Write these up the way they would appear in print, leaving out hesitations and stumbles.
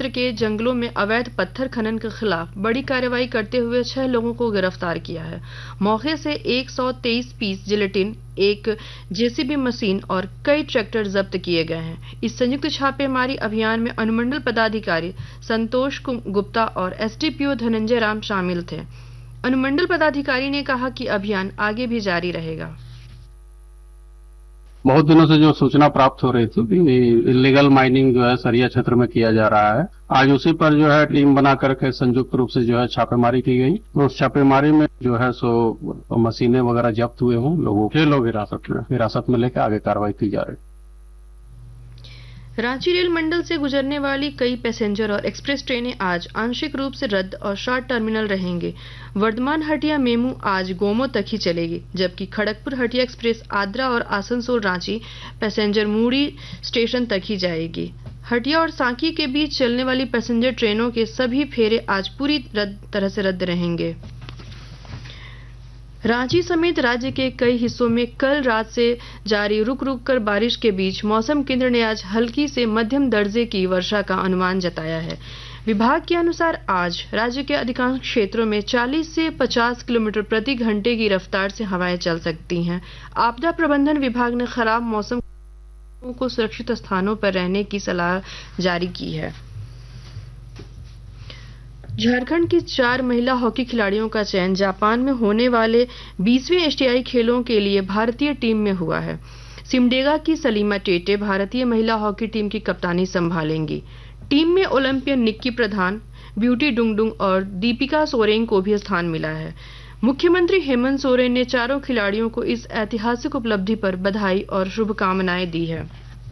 क्षेत्र के जंगलों में अवैध पत्थर खनन के खिलाफ बड़ी कार्रवाई करते हुए 6 लोगों को गिरफ्तार किया है। मौके से 123 पीस जिलेटिन, एक जेसीबी मशीन और कई ट्रैक्टर जब्त किए गए हैं। इस संयुक्त छापेमारी अभियान में अनुमंडल पदाधिकारी संतोष गुप्ता और एसडीपीओ धनंजय राम शामिल थे। अनुमंडल पदाधिकारी ने कहा कि अभियान आगे भी जारी रहेगा। बहुत दिनों से जो सूचना प्राप्त हो रही थी कि इलीगल माइनिंग जो है सरिया क्षेत्र में किया जा रहा है, आज उसी पर जो है टीम बना करके संयुक्त रूप से जो है छापेमारी की गई। तो उस छापेमारी में जो है सो मशीनें वगैरह जब्त हुए हों, लोगों 6 लोग हिरासत में लेकर आगे कार्रवाई की जा रही। रांची रेल मंडल से गुजरने वाली कई पैसेंजर और एक्सप्रेस ट्रेनें आज आंशिक रूप से रद्द और शॉर्ट टर्मिनल रहेंगे। वर्धमान हटिया मेमू आज गोमो तक ही चलेगी, जबकि खड़गपुर हटिया एक्सप्रेस आद्रा और आसनसोल रांची पैसेंजर मूड़ी स्टेशन तक ही जाएगी। हटिया और सांकी के बीच चलने वाली पैसेंजर ट्रेनों के सभी फेरे आज पूरी तरह से रद्द रहेंगे। रांची समेत राज्य के कई हिस्सों में कल रात से जारी रुक रुक कर बारिश के बीच मौसम केंद्र ने आज हल्की से मध्यम दर्जे की वर्षा का अनुमान जताया है। विभाग के अनुसार आज राज्य के अधिकांश क्षेत्रों में 40 से 50 किलोमीटर प्रति घंटे की रफ्तार से हवाएं चल सकती हैं। आपदा प्रबंधन विभाग ने खराब मौसम को सुरक्षित स्थानों पर रहने की सलाह जारी की है। झारखंड की 4 महिला हॉकी खिलाड़ियों का चयन जापान में होने वाले 20वें एशियाई खेलों के लिए भारतीय टीम में हुआ है। सिमडेगा की सलीमा टेटे भारतीय महिला हॉकी टीम की कप्तानी संभालेंगी। टीम में ओलंपियन निक्की प्रधान, ब्यूटी डुंगडुंग और दीपिका सोरेंग को भी स्थान मिला है। मुख्यमंत्री हेमंत सोरेन ने चारों खिलाड़ियों को इस ऐतिहासिक उपलब्धि पर बधाई और शुभकामनाएं दी है।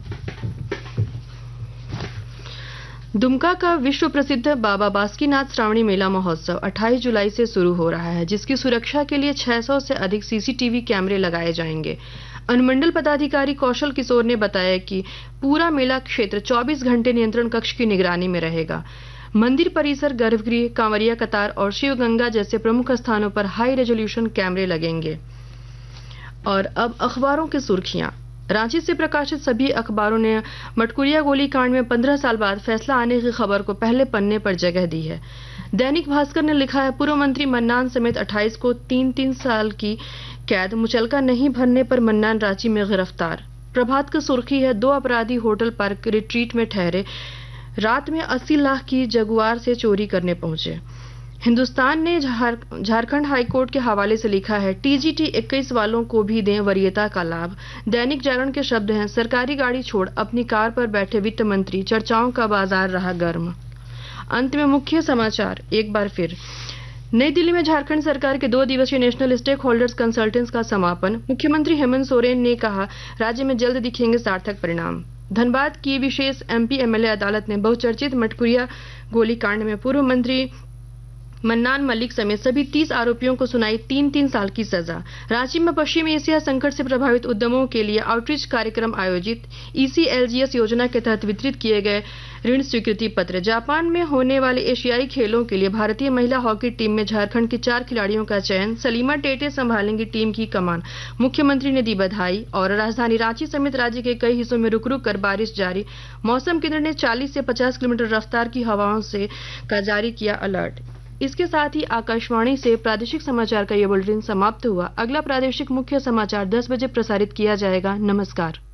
दुमका का विश्व प्रसिद्ध बाबा बासुकीनाथ श्रावणी मेला महोत्सव 28 जुलाई से शुरू हो रहा है, जिसकी सुरक्षा के लिए 600 से अधिक सीसीटीवी कैमरे लगाए जाएंगे। अनुमंडल पदाधिकारी कौशल किशोर ने बताया कि पूरा मेला क्षेत्र 24 घंटे नियंत्रण कक्ष की निगरानी में रहेगा। मंदिर परिसर, गर्भगृह, कांवरिया कतार और शिव गंगा जैसे प्रमुख स्थानों पर हाई रेजोल्यूशन कैमरे लगेंगे। और अब अखबारों की सुर्खियां। रांची से प्रकाशित सभी अखबारों ने मटकुरिया गोलीकांड में 15 साल बाद फैसला आने की खबर को पहले पन्ने पर जगह दी है। दैनिक भास्कर ने लिखा है, पूर्व मंत्री मन्नान समेत 28 को 3-3 साल की कैद, मुचलका नहीं भरने पर मन्नान रांची में गिरफ्तार। प्रभात की सुर्खी है, 2 अपराधी होटल पार्क रिट्रीट में ठहरे, रात में 80 लाख की जगुआर से चोरी करने पहुंचे। हिंदुस्तान ने झारखंड हाईकोर्ट के हवाले से लिखा है, टीजीटी 21 वालों को भी दें वरीयता का लाभ। दैनिक जागरण के शब्द हैं, सरकारी गाड़ी छोड़ अपनी कार पर बैठे वित्त मंत्री, चर्चाओं का बाजार रहा गर्म। अंत में मुख्य समाचार एक बार फिर। नई दिल्ली में झारखंड सरकार के 2 दिवसीय नेशनल स्टेक होल्डर्स कंसल्टेंस का समापन। मुख्यमंत्री हेमंत सोरेन ने कहा, राज्य में जल्द दिखेंगे सार्थक परिणाम। धनबाद की विशेष एमपी एमएलए अदालत ने बहुचर्चित मटकुरिया गोलीकांड में पूर्व मंत्री मन्नान मलिक समेत सभी 30 आरोपियों को सुनाई 3-3 साल की सजा। रांची में पश्चिम एशिया संकट से प्रभावित उद्यमों के लिए आउटरीच कार्यक्रम आयोजित। ECLGS योजना के तहत वितरित किए गए ऋण स्वीकृति पत्र। जापान में होने वाले एशियाई खेलों के लिए भारतीय महिला हॉकी टीम में झारखंड की 4 खिलाड़ियों का चयन। सलीमा टेटे संभालेंगी टीम की कमान, मुख्यमंत्री ने दी बधाई। और राजधानी रांची समेत राज्य के कई हिस्सों में रुक रुक कर बारिश जारी। मौसम केंद्र ने 40 से 50 किलोमीटर रफ्तार की हवाओं से का जारी किया अलर्ट। इसके साथ ही आकाशवाणी से प्रादेशिक समाचार का ये बुलेटिन समाप्त हुआ। अगला प्रादेशिक मुख्य समाचार 10 बजे प्रसारित किया जाएगा। नमस्कार।